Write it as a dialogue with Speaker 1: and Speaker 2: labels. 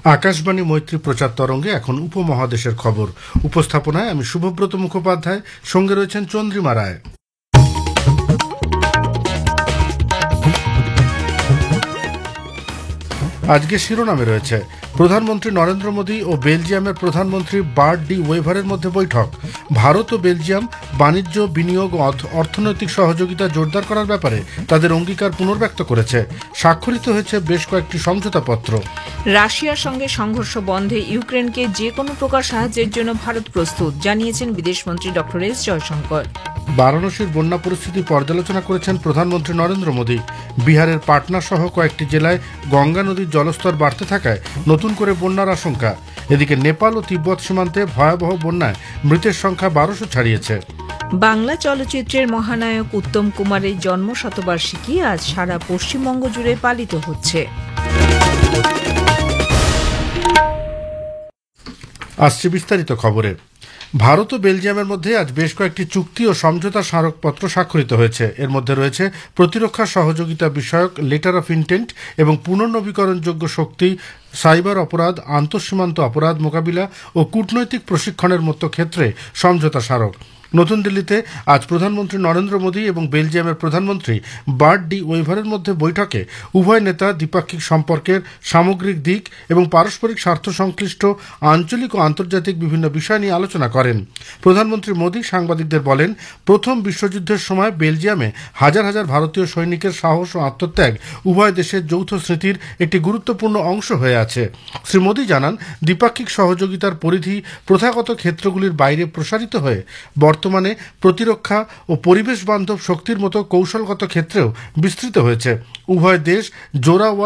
Speaker 1: আকাশবাণী মৈত্রী প্রচার তরঙ্গে এখন উপমহাদেশের খবর। উপস্থাপনায় আমি শুভব্রত মুখোপাধ্যায়, সঙ্গে রয়েছেন চন্দ্রিমা রায়। আজকে শিরোনামে রয়েছে প্রধানমন্ত্রী নরেন্দ্র মোদী ও বেলজিয়ামের প্রধানমন্ত্রী বার্ট ডি ওয়েভারের মধ্যে বৈঠক। ভারত ও বেলজিয়াম বাণিজ্য, বিনিয়োগ ও অর্থনৈতিক সহযোগিতা জোরদার করার ব্যাপারে তাদের অঙ্গীকার পুনর্ব্যক্ত করেছে। স্বাক্ষরিত হয়েছে বেশ কয়েকটি সমঝোতাপত্র।
Speaker 2: রাশিয়ার সঙ্গে সংঘর্ষ বন্ধে ইউক্রেনকে যে কোনো প্রকার সাহায্যের জন্য ভারত প্রস্তুত, জানিয়েছেন বিদেশমন্ত্রী ডক্টর এস জয়শঙ্কর।
Speaker 1: বারাণসীর বন্যা পরিস্থিতি পর্যালোচনা করেছেন প্রধানমন্ত্রী নরেন্দ্র মোদী। বিহারের পাটনা সহ কয়েকটি জেলায় গঙ্গা নদীর জলস্তর বাড়তে থাকায় নতুন করে বন্যার আশঙ্কা। এদিকে নেপাল ও তিব্বত সীমান্তে ভয়াবহ বন্যায় মৃতের সংখ্যা 1200 ছাড়িয়েছে।
Speaker 2: বাংলা চলচ্চিত্রের মহানায়ক উত্তম কুমারের জন্ম শতবার্ষিকী আজ সারা পশ্চিমবঙ্গ জুড়ে পালিত হচ্ছে।
Speaker 1: আসছে বিস্তারিত খবরে। ভারত ও বেলজিয়ামের মধ্যে আজ বেশ কয়েকটি চুক্তি ও সমঝোতা স্মারকপত্র স্বাক্ষরিত হয়েছে। এর মধ্যে রয়েছে প্রতিরক্ষা সহযোগিতা বিষয়ক লেটার অফ ইন্টেন্ট এবং পুনর্নবীকরণযোগ্য শক্তি, সাইবার অপরাধ, আন্তঃসীমান্ত অপরাধ মোকাবিলা ও কূটনৈতিক প্রশিক্ষণের মতো ক্ষেত্রে সমঝোতা স্মারক। নতুন দিল্লিতে আজ প্রধানমন্ত্রী নরেন্দ্র মোদী এবং বেলজিয়ামের প্রধানমন্ত্রী বার্ট ডি ওয়েভারের মধ্যে বৈঠকে উভয় নেতা দ্বিপাক্ষিক সম্পর্কের সামগ্রিক দিক এবং পারস্পরিক স্বার্থ সংশ্লিষ্ট আঞ্চলিক ও আন্তর্জাতিক বিভিন্ন বিষয় নিয়ে আলোচনা করেন। প্রধানমন্ত্রী মোদী সাংবাদিকদের বলেন, প্রথম বিশ্বযুদ্ধের সময় বেলজিয়ামে হাজার হাজার ভারতীয় সৈনিকের সাহস ও আত্মত্যাগ উভয় দেশের যৌথ স্মৃতির একটি গুরুত্বপূর্ণ অংশ হয়ে আছে। শ্রী মোদী জানান, দ্বিপাক্ষিক সহযোগিতার পরিধি প্রথাগত ক্ষেত্রগুলির বাইরে প্রসারিত হয়ে বর্তমানে প্রতিরক্ষা ও পরিবেশ বান্ধব শক্তির মতো কৌশলগত ক্ষেত্রেও বিস্তৃত হয়েছে। উভয় দেশ জোড়া